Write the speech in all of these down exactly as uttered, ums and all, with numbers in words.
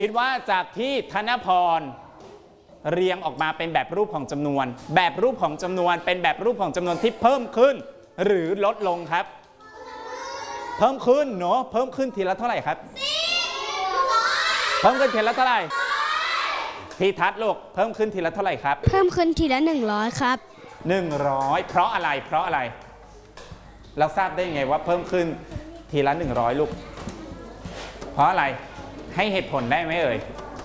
คิดว่าจากที่ธนพรเรียงออกมาเป็นแบบรูปของจำนวนแบบรูปของจำนวนเป็นแบบรูปของจำนวนที่เพิ่มขึ้นหรือลดลงครับเพิ่มขึ้นเนาะเพิ่มขึ้นทีละเท่าไหร่ครับเพิ่มขึ้นทีละเท่าไหร่พี่ทัศน์ลูกเพิ่มขึ้นทีละเท่าไหร่ครับเพิ่มขึ้นทีละหนึ่งร้อยครับหนึ่งร้อยเพราะอะไรเพราะอะไรเราทราบได้ยังไงว่าเพิ่มขึ้นทีละหนึ่งร้อยลูกเพราะอะไรให้เหตุผลได้ไหมเอ่ย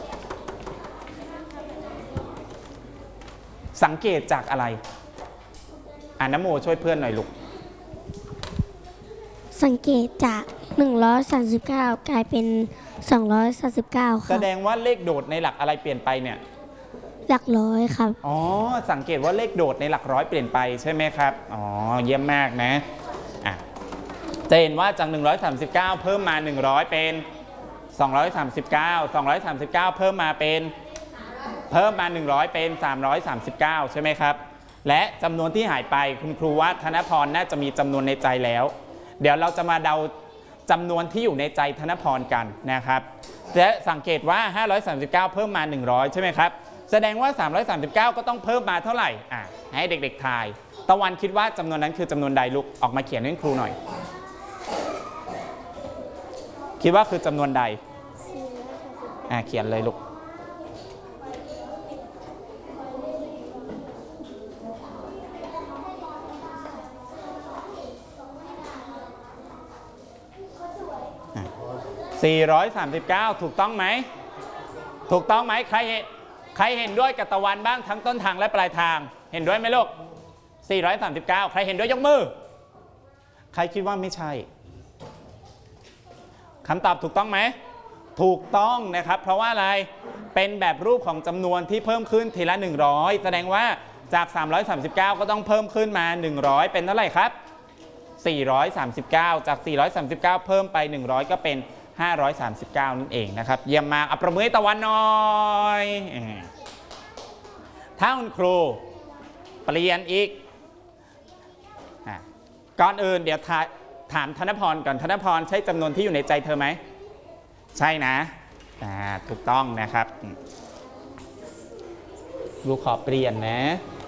สังเกตจากอะไรอ่านนโมช่วยเพื่อนหน่อยลูกสังเกตจากหนึ่งร้อยสามสิบเก้ากลายเป็นสองร้อยสามสิบเก้าครับแสดงว่าเลขโดดในหลักอะไรเปลี่ยนไปเนี่ยหลักร้อยครับอ๋อสังเกตว่าเลขโดดในหลักร้อยเปลี่ยนไปใช่ไหมครับอ๋อเยี่ยมมากนะอ่ะจะเห็นว่าจากหนึ่งร้อยสามสิบเก้าเพิ่มมาหนึ่งร้อยเป็นสองร้อยสามสิบเก้า สองร้อยสามสิบเก้าเพิ่มมาเป็นเพิ่มมาหนึ่งร้อยเป็นสามร้อยสามสิบเก้าใช่ไหมครับและจำนวนที่หายไปคุณครูว่าธนพรน่าจะมีจำนวนในใจแล้วเดี๋ยวเราจะมาเดาจำนวนที่อยู่ในใจธนพรกันนะครับและสังเกตว่าห้าร้อยสามสิบเก้าเพิ่มมาหนึ่งร้อยใช่ไหมครับแสดงว่าสามร้อยสามสิบเก้าก็ต้องเพิ่มมาเท่าไหร่อ่ะให้เด็กๆทายตะวันคิดว่าจำนวนนั้นคือจำนวนใดลูกออกมาเขียนให้ครูหน่อยคิดว่าคือจำนวนใดอ่ะเขียนเลยลูกสี่ร้อยสามสิบเก้าถูกต้องไหมถูกต้องไหมใครเห็นใครเห็นด้วยกับตะวันบ้างทั้งต้นทางและปลายทางเห็นด้วยไหมลูกสี่ร้อยสามสิบเก้าใครเห็นด้วยยกมือใครคิดว่าไม่ใช่คำตอบถูกต้องไหมถูกต้องนะครับเพราะว่าอะไรเป็นแบบรูปของจำนวนที่เพิ่มขึ้นทีละหนึ่งร้อยแสดงว่าจากสามร้อยสามสิบเก้าก็ต้องเพิ่มขึ้นมาหนึ่งร้อยเป็นเท่าไหร่ครับสี่ร้อยสามสิบเก้าจากสี่ร้อยสามสิบเก้าเพิ่มไปหนึ่งร้อยก็เป็นห้าร้อยสามสิบเก้านั่นเองนะครับเยี่ยมมากอัปรบมือให้ตะวันหน่อยถ้าคุณครูเปลี่ยนอีกก่อนอื่นเดี๋ยวถามธนพรก่อนธนพรใช่จำนวนที่อยู่ในใจเธอไหมใช่นะถูกต้องนะครับลูกขอเปลี่ยนนะ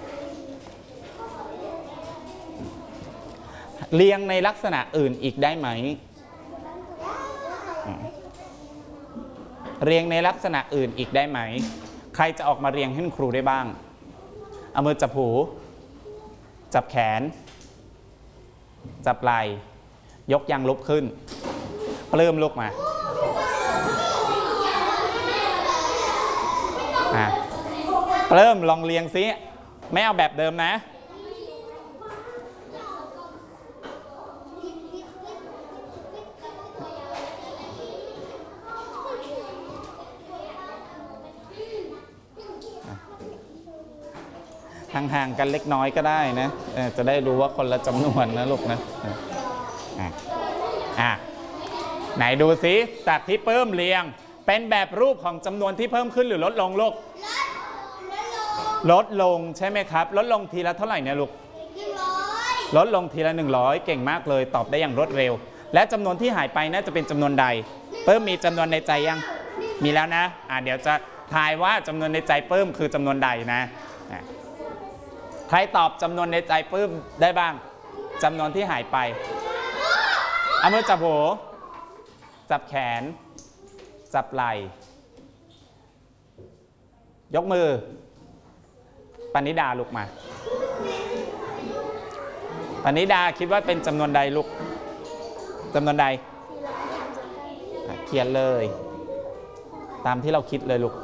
เรียงในลักษณะอื่นอีกได้ไหมเรียงในลักษณะอื่นอีกได้ไหมใครจะออกมาเรียงให้ครูได้บ้างเอามือจับหูจับแขนจับไหล่ยกยางลุกขึ้นปลื้มลุกมาอ่ะปลื้มลองเรียงซิไม่เอาแบบเดิมนะห่างๆกันเล็กน้อยก็ได้นะจะได้รู้ว่าคนละจำนวนนะลูกนะอ่ะอ่ะไหนดูซิจากที่เพิ่มเรียงเป็นแบบรูปของจำนวนที่เพิ่มขึ้นหรือลดลงลูกลดลงใช่ไหมครับลดลงทีละเท่าไหร่เนี่ยลูกลดลงทีละหนึ่งร้อยเก่งมากเลยตอบได้อย่างรวดเร็วและจำนวนที่หายไปน่าจะเป็นจำนวนใดเพิ่มมีจำนวนในใจยังมีแล้วนะอ่ะเดี๋ยวจะทายว่าจำนวนในใจเพิ่มคือจำนวนใดนะใครตอบจำนวนในใจปลื้มได้บ้างจำนวนที่หายไปเอามือจับหูจับแขนจับไหล่ยกมือปณิดาลุกมาปณิดาคิดว่าเป็นจำนวนใดลูกจำนวนใดเขียนเลยตามที่เราคิดเลยลูก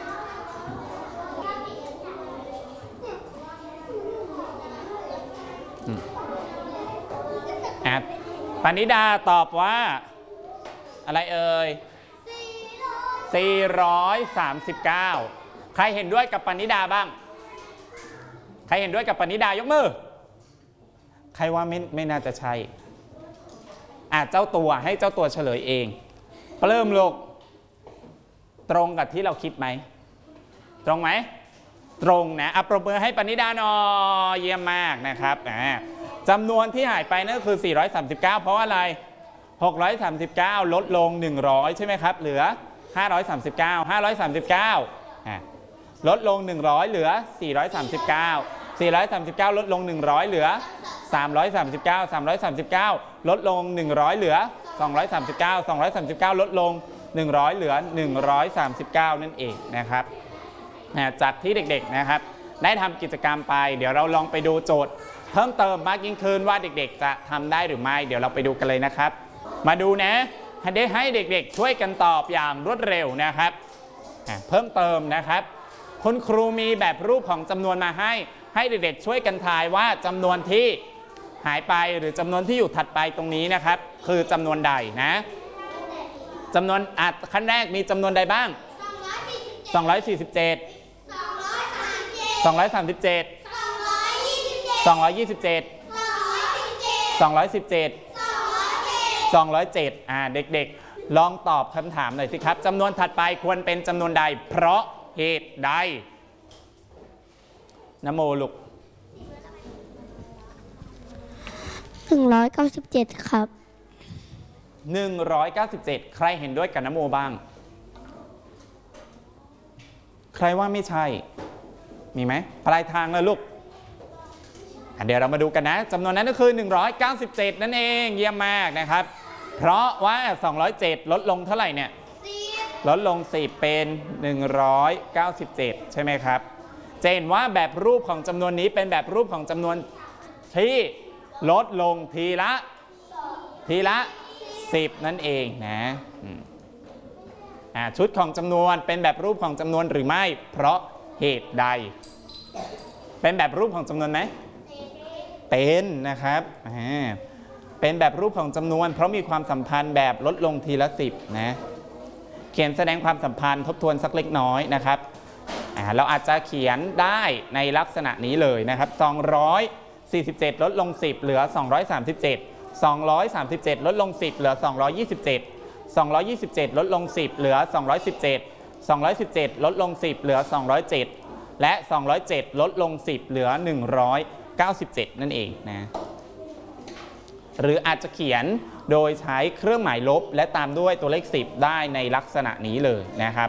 ปณิดาตอบว่าอะไรเอ่ยสี่ร้อยสามสิบเก้าใครเห็นด้วยกับปณิดาบ้างใครเห็นด้วยกับปณิดายกมือใครว่าไม่ไม่น่าจะใช่อ่ะเจ้าตัวให้เจ้าตัวเฉลยเองเริ่มลูกตรงกับที่เราคิดไหมตรงไหมตรงนะอัปรบมือให้ปณิดาหน่อยเยี่ยมมากนะครับอ่าจำนวนที่หายไปนั่นก็คือสี่ร้อยสามสิบเก้าเพราะอะไรหกร้อยสามสิบเก้าลดลงหนึ่งร้อยใช่ไหมครับเหลือห้าร้อยสามสิบเก้า ห้าร้อยสามสิบเก้าอ่ะลดลงหนึ่งร้อยเหลือสี่ร้อยสามสิบเก้า สี่ร้อยสามสิบเก้าลดลงหนึ่งร้อยเหลือสามร้อยสามสิบเก้า สามร้อยสามสิบเก้าลดลงหนึ่งร้อยเหลือสองร้อยสามสิบเก้า สองร้อยสามสิบเก้าลดลงหนึ่งร้อยเหลือหนึ่งร้อยสามสิบเก้านั่นเองนะครับจากที่เด็กๆนะครับได้ทำกิจกรรมไปเดี๋ยวเราลองไปดูโจทย์เพิ่มเติมมากยิ่งขึ้นว่าเด็กๆจะทำได้หรือไม่เดี๋ยวเราไปดูกันเลยนะครับมาดูนะให้ให้เด็กๆช่วยกันตอบอย่างรวดเร็วนะครับเพิ่มเติมนะครับคุณครูมีแบบรูปของจำนวนมาให้ให้เด็กๆช่วยกันทายว่าจำนวนที่หายไปหรือจำนวนที่อยู่ถัดไปตรงนี้นะครับคือจำนวนใดนะจำนวนอ่ะขั้นแรกมีจำนวนใดบ้างสองร้อยสี่สิบเจ็ด สองร้อยสามสิบเจ็ด สองร้อยยี่สิบเจ็ด สองร้อยสิบเจ็ด สองร้อยเจ็ดอ่าเด็กๆลองตอบคำถามหน่อยสิครับจำนวนถัดไปควรเป็นจำนวนใดเพราะเหตุใดนะโมลูกหนึ่งร้อยเก้าสิบเจ็ดครับหนึ่งร้อยเก้าสิบเจ็ดใครเห็นด้วยกับนะโมบ้างใครว่าไม่ใช่มีไหมปลายทางเลยลูกเดี๋ยวเรามาดูกันนะจำนวนนั้นก็คือหนึ่งร้อยเก้าสิบเจ็ดนั่นเองเยี่ยมมากนะครับเพราะว่าสองร้อยเจ็ดลดลงเท่าไหร่เนี่ยลดลงสิบเป็นหนึ่งร้อยเก้าสิบเจ็ดใช่ไหมครับจะเห็นว่าแบบรูปของจำนวนนี้เป็นแบบรูปของจำนวนที่ลดลงทีละทีละสิบนั่นเองนะชุดของจำนวนเป็นแบบรูปของจำนวนหรือไม่เพราะเหตุใดเป็นแบบรูปของจำนวนไหมเป็นนะครับเป็นแบบรูปของจำนวนเพราะมีความสัมพันธ์แบบลดลงทีละสิบนะเขียนแสดงความสัมพันธ์ทบทวนสักเล็กน้อยนะครับเราอาจจะเขียนได้ในลักษณะนี้เลยนะครับสองร้อยสี่สิบเจ็ดลดลงสิบเหลือสองร้อยสามสิบเจ็ด สองร้อยสามสิบเจ็ดลดลงสิบเหลือสองร้อยยี่สิบเจ็ด สองร้อยยี่สิบเจ็ดลดลงสิบเหลือสองร้อยสิบเจ็ด สองร้อยสิบเจ็ดลดลงสิบเหลือสองร้อยเจ็ดและสองร้อยเจ็ดลดลงสิบเหลือหนึ่งร้อยเก้าสิบเจ็ดนั่นเองนะหรืออาจจะเขียนโดยใช้เครื่องหมายลบและตามด้วยตัวเลขสิบได้ในลักษณะนี้เลยนะครับ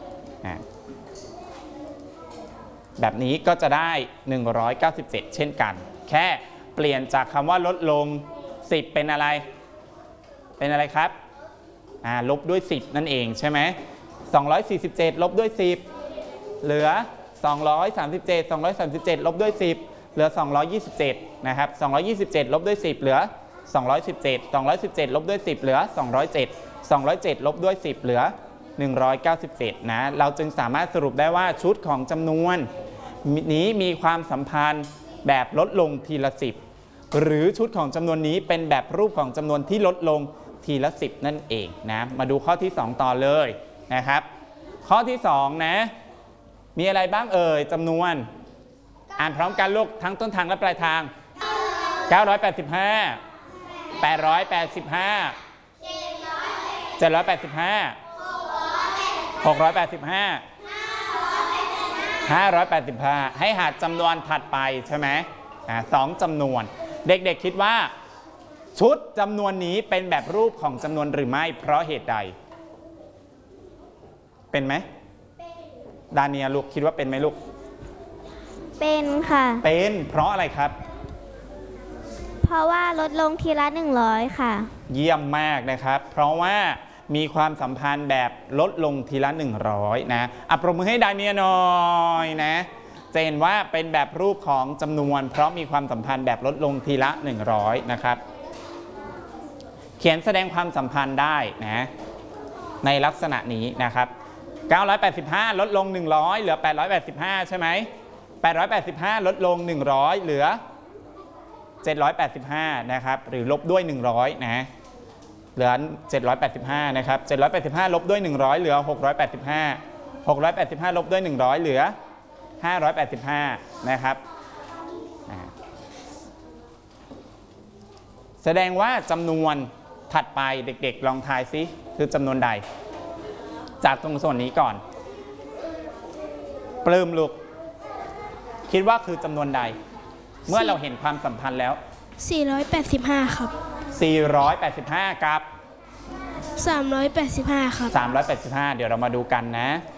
แบบนี้ก็จะได้หนึ่งร้อยเก้าสิบเจ็ดเช่นกันแค่เปลี่ยนจากคำว่าลดลงสิบเป็นอะไรเป็นอะไรครับอ่าลบด้วยสิบนั่นเองใช่ไหมสองร้อยสี่สิบเจ็ดลบด้วยสิบเหลือสองร้อยสามสิบเจ็ด สองร้อยสามสิบเจ็ดลบด้วยสิบเหลือสองร้อยยี่สิบเจ็ดนะครับสองร้อยยี่สิบเจ็ดลบด้วยสิบเหลือสองร้อยสิบเจ็ด สองร้อยสิบเจ็ดลบด้วยสิบเหลือสองร้อยเจ็ด สองร้อยเจ็ดลบด้วยสิบเหลือหนึ่งร้อยเก้าสิบเจ็ดนะเราจึงสามารถสรุปได้ว่าชุดของจำนวนนี้มีความสัมพันธ์แบบลดลงทีละสิบหรือชุดของจำนวนนี้เป็นแบบรูปของจำนวนที่ลดลงทีละสิบนั่นเองนะมาดูข้อที่สองต่อเลยนะครับข้อที่สองนะมีอะไรบ้างเอ่ยจำนวนอ่านพร้อมกันลูกทั้งต้นทางและปลายทางเก้าร้อยแปดสิบห้า แปดร้อยแปดสิบห้า เจ็ดร้อยแปดสิบห้า หกร้อยแปดสิบห้า ห้าร้อยแปดสิบห้าให้หาจำนวนถัดไปใช่ไหมอ่าสองจำนวนเด็กๆคิดว่าชุดจำนวนนี้เป็นแบบรูปของจำนวนหรือไม่เพราะเหตุใดเป็นไหมดาเนียลูกคิดว่าเป็นไหมลูกเป็นค่ะเป็นเพราะอะไรครับเพราะว่าลดลงทีละหนึ่งร้อยค่ะเยี่ยมมากนะครับเพราะว่ามีความสัมพันธ์แบบลดลงทีละหนึ่งร้อยนะอ่ะปรบมือให้ดาเนียหน่อยนะจะเห็นว่าเป็นแบบรูปของจำนวนเพราะมีความสัมพันธ์แบบลดลงทีละหนึ่งร้อยนะครับเขียนแสดงความสัมพันธ์ได้นะในลักษณะนี้นะครับเก้าร้อยแปดสิบห้าลดลงหนึ่งร้อยเหลือแปดร้อยแปดสิบห้าใช่ไหมแปดร้อยแปดสิบห้าลดลงหนึ่งร้อยเหลือเจ็ดร้อยแปดสิบห้านะครับหรือลบด้วยหนึ่งร้อยนะเหลือเจ็ดร้อยแปดสิบห้านะครับเจ็ดร้อยแปดสิบห้าลบด้วยหนึ่งร้อยเหลือหกร้อยแปดสิบห้า หกร้อยแปดสิบห้าลบด้วยหนึ่งร้อยเหลือห้าร้อยแปดสิบห้านะครับแสดงว่าจำนวนถัดไปเด็กๆลองทายซิคือจำนวนใดจากตรงส่วนนี้ก่อนปลื้มลูกคิดว่าคือจำนวนใดเมื่อเราเห็นความสัมพันธ์แล้วสี่ร้อยแปดสิบห้าครับสี่ร้อยแปดสิบห้ากับสามร้อยแปดสิบห้าครับสามร้อยแปดสิบห้า เดี๋ยวเรามาดูกันนะ